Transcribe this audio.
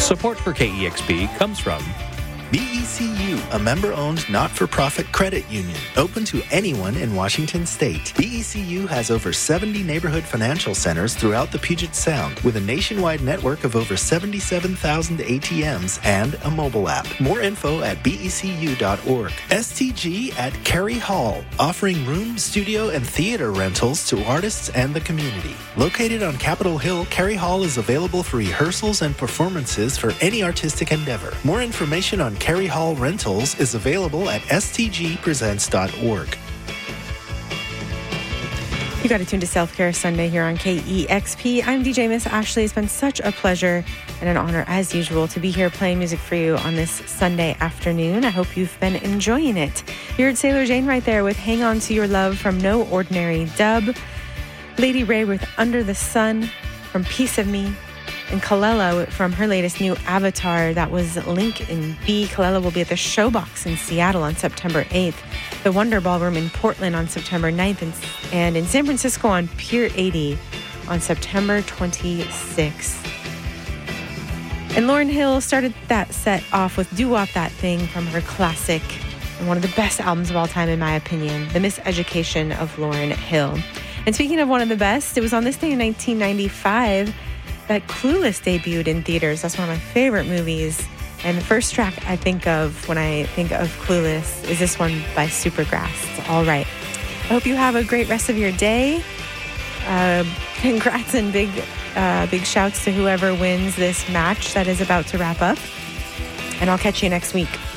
Support for KEXP comes from BECU, a member-owned not-for-profit credit union, open to anyone in Washington state. BECU has over 70 neighborhood financial centers throughout the Puget Sound, with a nationwide network of over 77,000 ATMs and a mobile app. More info at becu.org. STG at Carey Hall, offering room, studio, and theater rentals to artists and the community. Located on Capitol Hill, Carey Hall is available for rehearsals and performances for any artistic endeavor. More information on Carey Hall Rentals is available at stgpresents.org. You got to tune to Self-Care Sunday here on KEXP. I'm DJ Miss Ashley. It's been such a pleasure and an honor, as usual, to be here playing music for you on this Sunday afternoon. I hope you've been enjoying it. You heard Sailor Jane right there with Hang On to Your Love from No Ordinary Dub. Lady Ray with Under the Sun from Piece of Me. And Kalela from her latest new Avatar, that was Link in B. Kalela will be at the Showbox in Seattle on September 8th, the Wonder Ballroom in Portland on September 9th, and in San Francisco on Pier 80 on September 26th. And Lauryn Hill started that set off with Doo Wop That Thing from her classic and one of the best albums of all time, in my opinion, The Miseducation of Lauryn Hill. And speaking of one of the best, it was on this day in 1995 that Clueless debuted in theaters. That's one of my favorite movies. And the first track I think of when I think of Clueless is this one by Supergrass. It's All Right. I hope you have a great rest of your day. Congrats and big shouts to whoever wins this match that is about to wrap up. And I'll catch you next week.